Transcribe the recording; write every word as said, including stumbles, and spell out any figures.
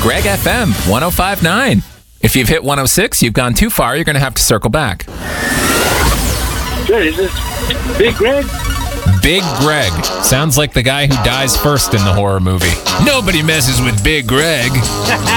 Greg F M one oh five point nine. If you've hit one oh six, you've gone too far. You're going to have to circle back. Sure, is this Big Greg? Big Greg. Sounds like the guy who dies first in the horror movie. Nobody messes with Big Greg.